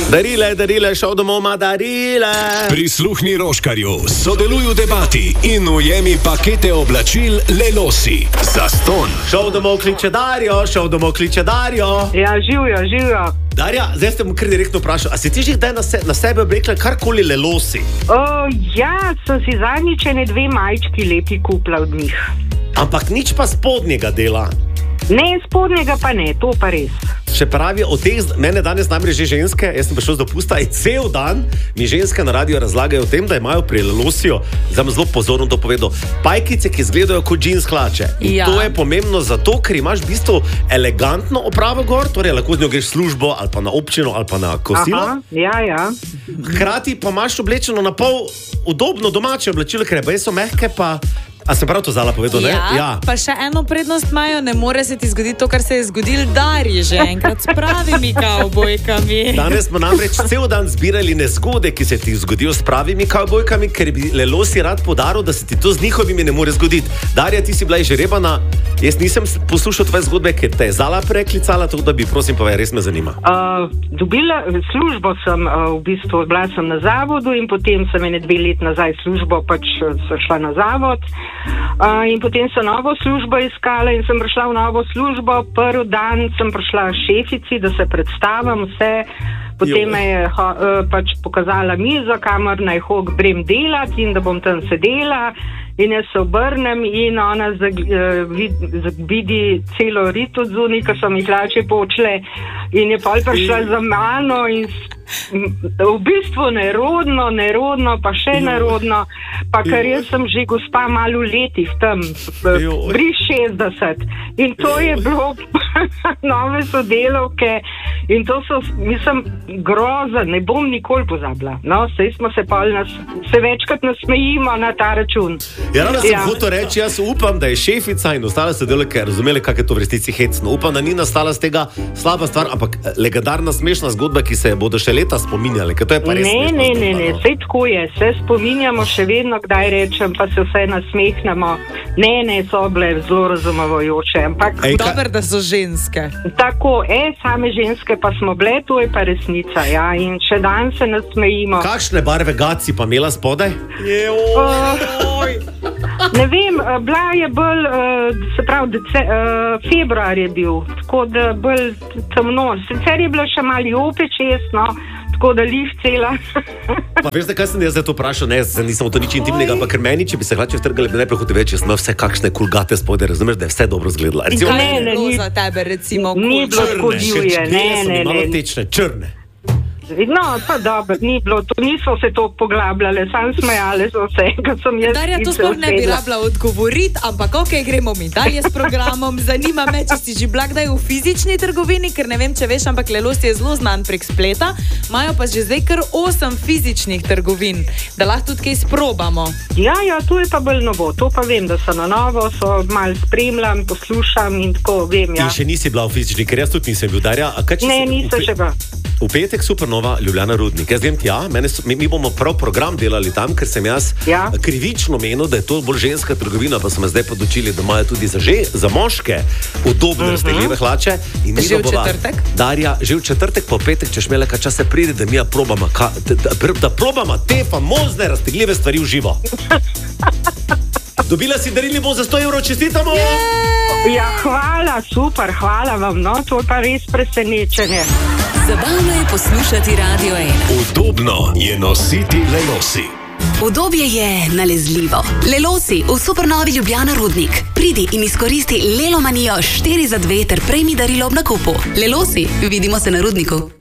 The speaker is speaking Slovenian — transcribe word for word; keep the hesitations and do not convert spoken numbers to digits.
Darile, darile, šel domov, ma darile. Prisluhni Roškarju, sodeluj v debati in ujemi pakete oblačil Lelosi. Zastonj. Šel domov, kliče Darjo, šel domov, kliče Darjo. Ja, živijo, živijo. Darja, zdaj ste mu kar direktno vprašal, a si ti že kdaj na, se, na sebe oblekla karkoli Lelosi? O, ja, sem si zadnjič ene dve majčki lepi kupila od njih. Ampak nič pa spodnjega dela. Ne, spodnjega pa ne, to pa res. Še pravi o teh, mene danes namreč že ženske, jaz sem prišel z dopusta in cel dan mi ženske na radiju razlagajo o tem, da imajo pri Lelosiju, zdaj bom zelo pozorno to povedal, pajkice, ki izgledajo kot džins hlače. Ja. To je pomembno zato, ker imaš v bistvu elegantno opravo gor, torej lahko z njo greš v službo ali pa na občino ali pa na kosilo. Aha, ja, ja. Hkrati pa imaš oblečeno na pol udobno domače oblačilo, ker res so mehke pa. A sem prav to Zala povedal, ne? Ja, ja, pa še eno prednost imajo, ne more se ti zgoditi to, kar se je zgodil Darji že enkrat s pravimi kavbojkami. Danes smo namreč cel dan zbirali nezgode, ki se ti zgodijo s pravimi kavbojkami, ker bi Lelosi rad podaril, da se ti to z njihovimi ne more zgoditi. Darja, ti si bila izžrebana, jaz nisem poslušal tvoje zgodbe, ker te je Zala preklicala, tako da bi, prosim, povej, res me zanima. Uh, dobila službo sem, uh, v bistvu bila sem na zavodu in potem sem ene dve let nazaj službo, pač sem šla na zavod. Uh, in potem sem novo službo iskala in sem prišla v novo službo. Prvi dan sem prišla šefici, da se predstavim vse. Potem me je uh, pač pokazala mizo, kamor naj hok brem delati in da bom tam sedela. In jaz se obrnem in ona vidi celo rit od zunaj, ko so mi hlače počle. In je pol prišla za mano in v bistvu nerodno, nerodno, pa še nerodno. Pa ker jaz sem že gospa malo letih tam, pri šestdeset. In to je bilo nove sodelavke. In to so, mislim, groza, ne bom nikoli pozabila. No, sej smo se pol nas, se večkrat nasmejimo na ta račun. Ja, rada sem Ja. hotel reči, jaz upam, da je šefica in ostale sodelavke razumeli, kak je to v resnici hecno. Upam, da ni nastala z tega slaba stvar, ampak legendarna smešna zgodba, ki se bodo še leta spominjali, ker to je pa res Ne, smešna ne, zgodba, ne, ne, no. sej tako je, se spominjamo še vedno, kdaj rečem, pa se vse nasmehnemo. Ne, ne, so bile zelo razumevajoče, ampak Ej, ka- Dober, da so ženske. tako, e, same ženske pa smo bile, to je pa resnica, ja, in še dan se nasmejimo. Kakšne barve gad si pa imela spodaj? Ne vem, eh, bila je bolj, eh, se pravi, dece, eh, februar je bil, tako da bolj temno. Sicer je bilo še malo jope česno, tako da lih cela. Pa veš, kaj sem jaz zdaj to vprašal? Ne, zdaj nisem to nič intimnega, ampak ker meni, če bi se hlače vtrgali, bi najprej hotel več, jaz imam vse kakšne kulgate spodaj, razumeš, da je vse dobro izgledalo. In Recimo, kaj Ne, je ne, bilo ni- za tebe, recimo, ni kul? bilo tako divje, še ne, so mi ne, malo ne. tečne, črne. No, pa dobro, ni bilo, to niso se to poglabljale, sam smejale so se, ko sem jaz. Darja, to sicer sploh ne bi sedla. rabila odgovoriti, ampak ok, gremo mi dalje s programom. Zanima me, če si že bila kdaj v fizični trgovini, ker ne vem, če veš, ampak Lelos je zelo znan prek spleta, imajo pa že zdaj kar osem fizičnih trgovin, da lahko tudi kaj sprobamo. Ja, ja, to je pa bolj novo, to pa vem, da so na novo, so malo spremljam, poslušam in tako vem, ja. In še nisi bila v fizični, ker jaz tudi nisem bil, Darja. A kaj, če Ne, si- nisem v pe- še bila. V petek Supernova Ljubljana Rudnik. Jaz vem, ja, mene so, mi, mi bomo prav program delali tam, ker sem jaz Ja. krivično menil, da je to bolj ženska trgovina, pa so me zdaj podučili, da imajo tudi za, že, za moške udobne uh -huh. raztegljive hlače. In mi Že v bova- četrtek? Darja, že v četrtek, po petek, če šmele, kaj čas se pride, da mi ja probamo, ka, da, da, da probamo te famozne raztegljive stvari v živo. Dobila si darili bo za sto evrov, čestitamo! Ja, hvala, super, hvala vam, no, to je pa res presenečenje. Zabavno je poslušati Radio ena. Udobno je nositi Lelosi. Udobje je nalezljivo. Lelosi v Supernovi Ljubljana Rudnik. Pridi in izkoristi Lelomanijo štiri za dve ter prejmi darilo ob nakupu. Lelosi, vidimo se na Rudniku.